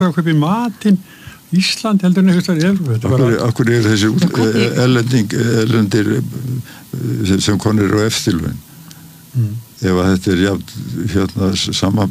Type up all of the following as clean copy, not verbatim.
að kaupa í matinn Ísland heldur en eitthvað Akkur þessi erlendir sem konir á eftirlaun ef að þetta hérna sama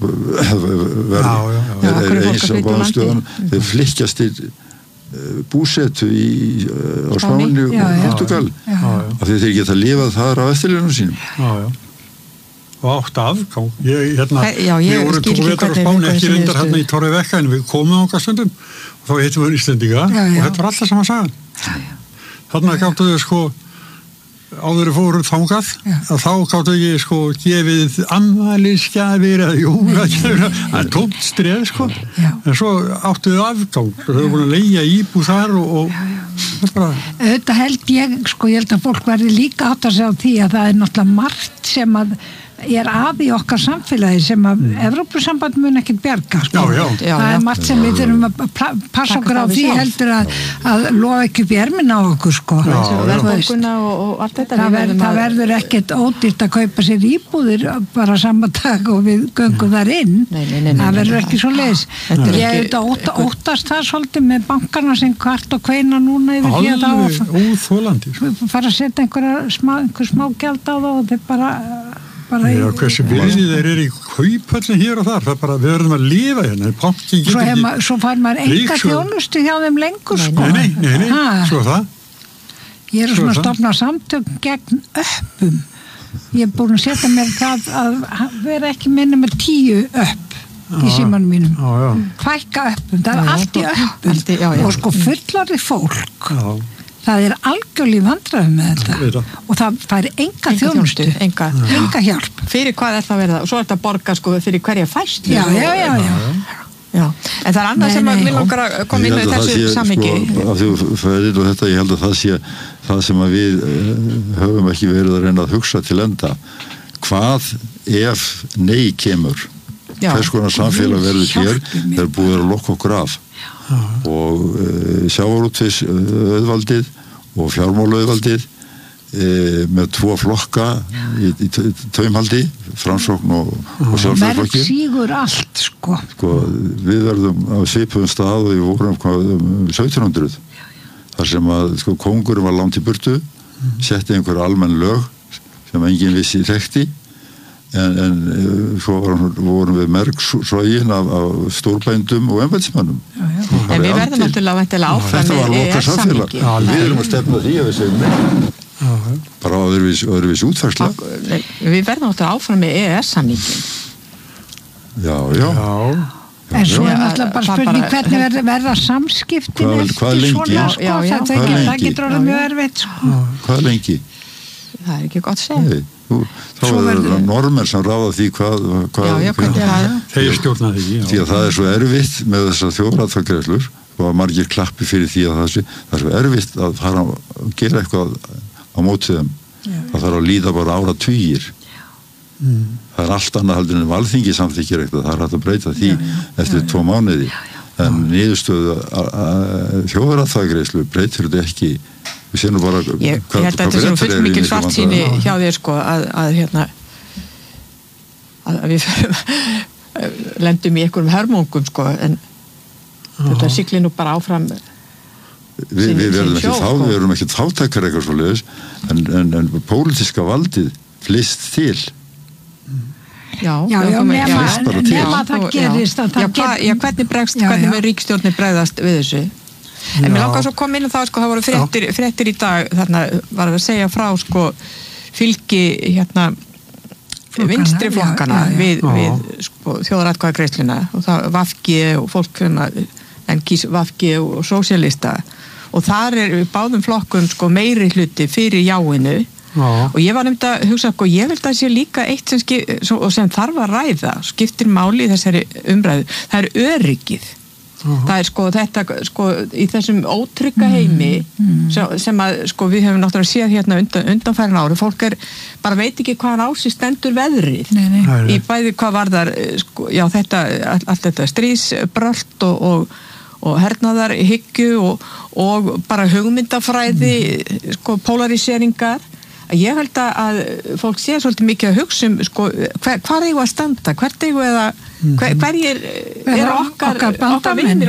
verð eins á báðstöðan þeir flykkjast til búsetu á Spáni og Portugal af því þeir geta lifað þar á eftirlaunum sínum og átt afgang við vorum 2 vetur á Spáni ekki reyndar hérna í Torrevecca en við komum á stundum og þá heitum við Íslendinga og þetta var alltaf sama sagan þarna gáttu við áður fórum þangað að þá gáttu við gefið afmælisgjafir eða jólagjafir það tómt streð en svo áttu við afgang þau voru búin að leigja íbúð þar og þetta held ég held að fólk verði líka átt að segja á því að það náttúrulega margt sem að af í okkar samfélagi sem að Evrópusamband mun ekki bjarga það margt sem við þurfum að passa okkur á því heldur að lofa ekki upp í ermina á okkur það verður ekkert ódýrt að kaupa sér íbúðir bara saman dag og við göngum þar inn það verður ekki svo leiðis ég óttast það svolítið með bankarna sem kvart og kveina núna yfir því að það fara að setja einhver smá gjald á það og þeir bara hversu virði þeir eru í kaupöllin hér og þar, það bara, við verðum að lifa hérna, bankin getur ekki svo fær maður enga þjónustu hjá þeim lengur Nei, svo það Ég svona að stofna samtök gegn öppum ég búin að setja mér það að vera ekki minna með 10 öpp í símanum mínum fækka öppum, það allt í öppum og fullorðið fólk það algjörlega vandræðum með þetta og það fær enga þjónustu enga hjálp fyrir hvað það verða og svo þetta borga fyrir hverja fæst já en það annað sem við langar að koma inn með þessu samhengi af því og þetta ég held að það sé það sem að við höfum ekki verið að reyna að hugsa til enda hvað ef nei kemur hvers konar samfélag verður hér þegar búið að lokka okkur af og sjávarútvegs auðvaldið og fjármálaauðvaldið með 2 flokka í taumhaldi Framsókn og Sjálfstæðisflokki Merk sígur allt við verðum á svipuðum stað og við vorum 1700 þar sem að kóngurinn var langt í burtu setti einhver almenn lög sem enginn vissi þekkti en svo vorum við mergsrogin af stórbændum og embættismönnum en við verðum náttúrulega áfram þetta var loka samfélag við erum að stefna því að við segjum nei bara öðruvísi útfærsla við verðum náttúrulega áfram með EES-samningin já en svo náttúrulega bara spurning hvernig verða samskiptin hvað lengi það getur orðið mjög erfitt hvað lengi það ekki gott að segja þá verður normer sem ráða því hvað þeir stjórna því því að það svo erfitt með þessar þjóðaratkvæðagreiðslur og að margir klappi fyrir því að það er svo erfitt að fara að gera eitthvað á móti þeim það þarf að líða bara áratugir það allt annað heldur en Alþingi samþykkir eitthvað það hægt að breyta því eftir 2 mánuði en niðurstöðu þjóðaratkvæðagreiðslu breytir þetta ekki við séum nú bara ég held að þetta er fullt mikil svartsýni hjá þér að við lendum í einhverjum hörmungum en þetta siglir nú bara áfram við verðum ekki þáttakar eitthvað svoleiðis en pólitíska valdið flyst til nema það gerist hvernig með ríkisstjórnir bregðast við þessu en mér langar svo að koma inn og það voru fréttir í dag þarna var að segja frá fylgi vinstri flokkana við þjóðaratkvæðagreiðsluna og það VG og fólk en kýs VG og sósíalista og þar báðum flokkum meiri hluti fyrir jáinu og ég var nefnd að hugsa ég vil það sé líka eitt sem þarf að ræða skiptir máli í þessari umræðu það öryggið það þetta í þessum ótrygga heimi sem að við höfum náttúrulega séð hérna undanfærin ári fólk bara veit ekki hvaðan á sig stendur veðrið í bæði hvað varðar allt þetta stríðsbrölt og hernaðarhyggju og bara hugmyndafræði polariseringar ég held að fólk sé svolítið mikið að hugsa hvað eigum að standa hvert eigum Hverjir er okkar vinir